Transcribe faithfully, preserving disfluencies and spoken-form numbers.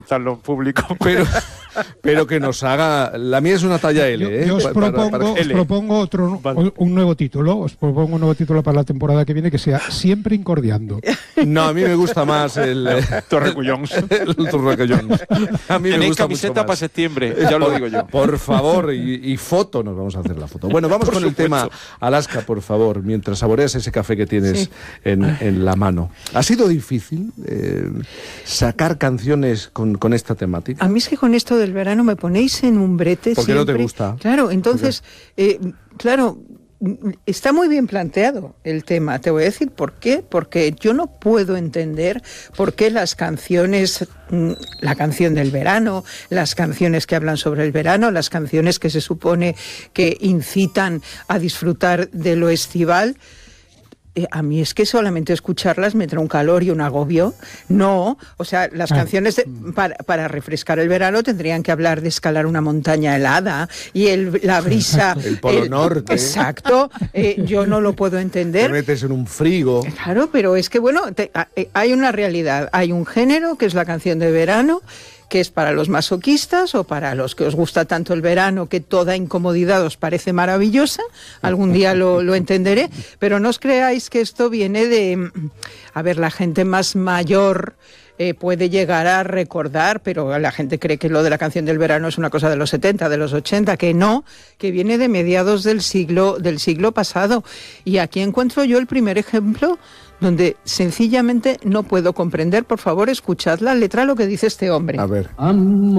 Darlo en público. Pero, pero que nos haga... La mía es una talla L, Yo, ¿eh? yo os Para- propongo, para- para- os propongo otro, Vale. un nuevo título. Os propongo un nuevo título para la temporada que viene que sea Siempre Incordiando. No, a mí me gusta más el... eh, Torrecullons. el Torrecullons. A mí me Tenéis gusta camiseta mucho para más. septiembre, ya lo digo yo. Por favor, y, y foto, nos vamos a hacer la foto. Bueno, vamos Por con el supuesto. tema Alaska, por favor, mientras saboreas ese café que tienes Sí. en, en la mano. ¿Ha sido difícil eh, sacar canciones con, con esta temática? A mí es que con esto del verano me ponéis en un brete. ¿Por qué no te siempre. gusta? Claro, entonces, eh, claro, está muy bien planteado el tema. Te voy a decir por qué. Porque yo no puedo entender por qué las canciones, mm, la canción del verano, las canciones que hablan sobre el verano, las canciones que se supone que incitan a disfrutar de lo estival, Eh, a mí es que solamente escucharlas me trae un calor y un agobio. No, o sea, las Ah. canciones de- para, para refrescar el verano tendrían que hablar de escalar una montaña helada y el, la brisa... El Polo Norte. Exacto, eh, yo no lo puedo Te entender. metes en un frigo. Claro, pero es que bueno, te- a- eh, hay una realidad, hay un género que es la canción de verano, que es para los masoquistas o para los que os gusta tanto el verano que toda incomodidad os parece maravillosa. Algún día lo, lo entenderé, pero no os creáis que esto viene de... A ver, la gente más mayor eh, puede llegar a recordar, pero la gente cree que lo de la canción del verano es una cosa de los setenta, de los ochenta, que no, que viene de mediados del siglo, del siglo pasado. Y aquí encuentro yo el primer ejemplo donde sencillamente no puedo comprender. Por favor, escuchad la letra, lo que dice este hombre. A ver. Amor.